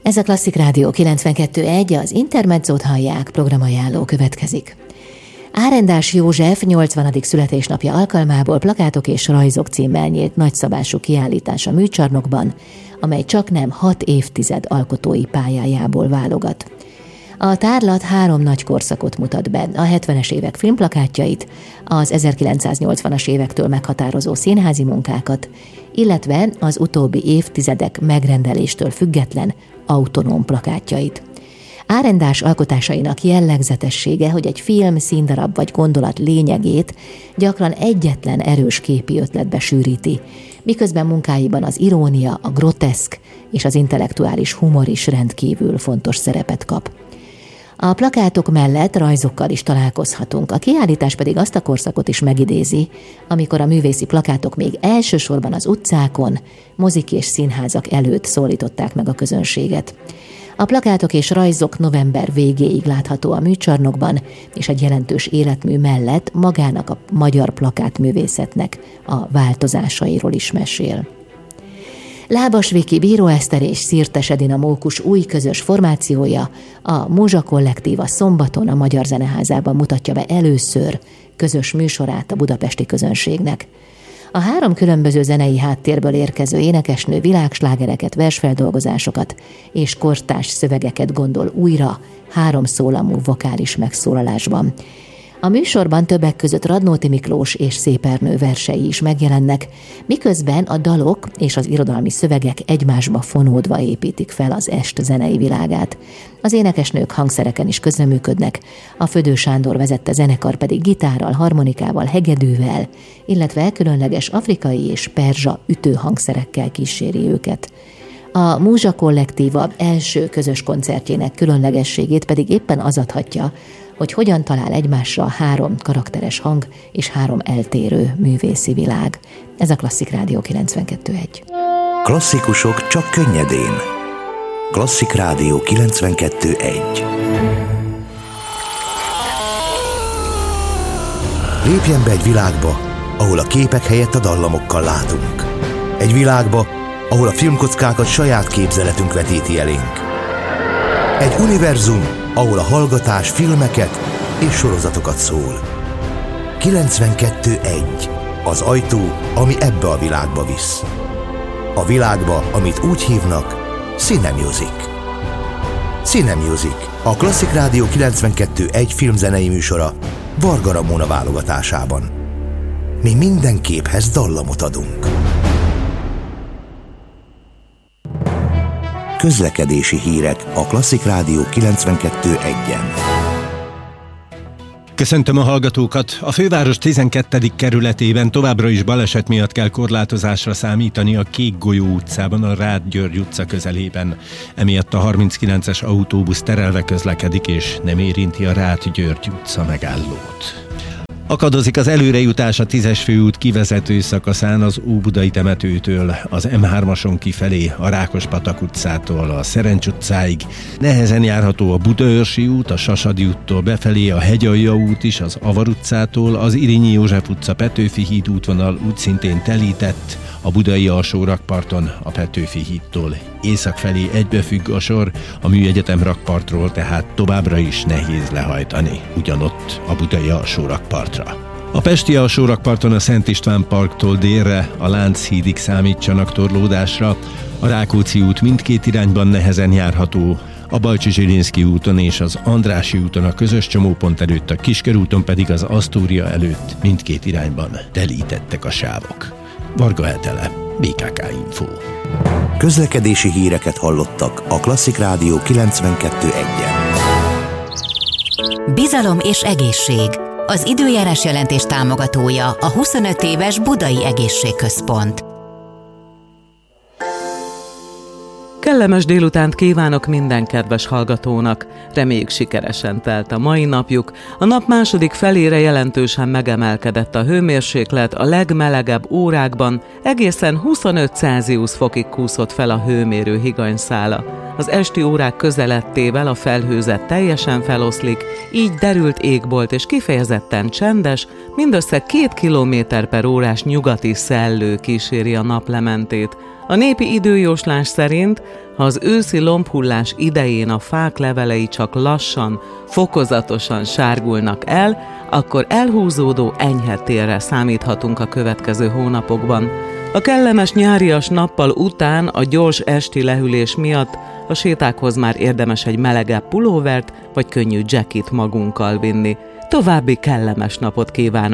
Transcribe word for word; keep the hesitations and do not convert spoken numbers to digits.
Ez a Klasszik Rádió kilencvenkettő egy, az Intermezzót hallják, programajánló következik. Árendás József nyolcvanadik születésnapja alkalmából Plakátok és rajzok címmel nyílt nagyszabású kiállítás a Műcsarnokban, amely csaknem hat évtized alkotói pályájából válogat. A tárlat három nagy korszakot mutat be, a hetvenes évek filmplakátjait, az ezerkilencszáznyolcvanas évektől meghatározó színházi munkákat, illetve az utóbbi évtizedek megrendeléstől független autonóm plakátjait. Árendás alkotásainak jellegzetessége, hogy egy film, színdarab vagy gondolat lényegét gyakran egyetlen erős képi ötletbe sűríti, miközben munkáiban az irónia, a groteszk és az intellektuális humor is rendkívül fontos szerepet kap. A plakátok mellett rajzokkal is találkozhatunk, a kiállítás pedig azt a korszakot is megidézi, amikor a művészi plakátok még elsősorban az utcákon, mozik és színházak előtt szólították meg a közönséget. A plakátok és rajzok november végéig látható a Műcsarnokban, és egy jelentős életmű mellett magának a magyar plakátművészetnek a változásairól is mesél. Lábas Viki, Bíró Eszter és Szirtes Edina Mókus új közös formációja, a Múzsa Kollektíva szombaton a Magyar Zeneházában mutatja be először közös műsorát a budapesti közönségnek. A három különböző zenei háttérből érkező énekesnő világslágereket, versfeldolgozásokat és kortárs szövegeket gondol újra három szólamú vokális megszólalásban. A műsorban többek között Radnóti Miklós és Szépernő versei is megjelennek, miközben a dalok és az irodalmi szövegek egymásba fonódva építik fel az est zenei világát. Az énekesnők hangszereken is közreműködnek, a Födő Sándor vezette zenekar pedig gitárral, harmonikával, hegedűvel, illetve különleges afrikai és perzsa ütőhangszerekkel kíséri őket. A Múzsa Kollektíva első közös koncertjének különlegességét pedig éppen az adhatja, hogy hogyan talál egymásra három karakteres hang és három eltérő művészi világ. Ez a Klasszik Rádió kilencvenkettő egy. Klasszikusok csak könnyedén. Klasszik Rádió kilencvenkettő egy. Lépjen be egy világba, ahol a képek helyett a dallamokkal látunk. Egy világba, ahol a filmkockákat saját képzeletünk vetíti elénk. Egy univerzum, ahol a hallgatás filmeket és sorozatokat szól. kilencvenkettő egy. Az ajtó, ami ebbe a világba visz. A világba, amit úgy hívnak, Cine Music. Cine Music, a Klasszik Rádió kilencvenkettő egy filmzenei műsora Varga Ramona válogatásában. Mi minden képhez dallamot adunk. Közlekedési hírek a Klasszik Rádió kilencvenkettő egyen. Köszöntöm a hallgatókat! A főváros tizenkettedik kerületében továbbra is baleset miatt kell korlátozásra számítani a Kékgolyó utcában, a Rád György utca közelében. Emiatt a harminckilences autóbusz terelve közlekedik, és nem érinti a Rád György utca megállót. Akadozik az előrejutás a tízes főút kivezető szakaszán az Óbudai temetőtől, az em hármason kifelé, a Rákospatak utcától a Szerencs utcáig. Nehezen járható a Budaörsi út, a Sasadi úttól befelé, a Hegyalja út is, az Avar utcától, az Irényi József utca Petőfi híd útvonal úgy szintén telített, a Budai Alsó-rakparton a Petőfi hídtól észak felé egybefügg a sor, a Műegyetem rakpartról tehát továbbra is nehéz lehajtani, ugyanott a Budai Alsó-rakpartra. A pesti Alsó-rakparton a Szent István parktól délre, a Lánchídig számítsanak torlódásra, a Rákóczi út mindkét irányban nehezen járható, a Balcsi-Zsilinszky úton és az Andrássy úton a közös csomópont előtt, a Kiskörúton pedig az Asztória előtt mindkét irányban telítettek a sávok. Varga Etele, bé ká ká Info. Közlekedési híreket hallottak a Klasszik Rádió kilencvenkettő egyen. Bizalom és egészség. Az időjárás jelentés támogatója a huszonöt éves Budai Egészségközpont. Kellemes délutánt kívánok minden kedves hallgatónak. Reméljük sikeresen telt a mai napjuk. A nap második felére jelentősen megemelkedett a hőmérséklet, a legmelegebb órákban egészen huszonöt Celsius fokig kúszott fel a hőmérő higanyszála. az esti órák közeledtével a felhőzet teljesen feloszlik, így derült égbolt és kifejezetten csendes, mindössze két kilométer per órás nyugati szellő kíséri a naplementét. A népi időjóslás szerint, ha az őszi lombhullás idején a fák levelei csak lassan, fokozatosan sárgulnak el, akkor elhúzódó enyhe télre számíthatunk a következő hónapokban. A kellemes nyárias nappal után a gyors esti lehűlés miatt a sétákhoz már érdemes egy melegebb pulóvert vagy könnyű jackit magunkkal vinni. További kellemes napot kívánok!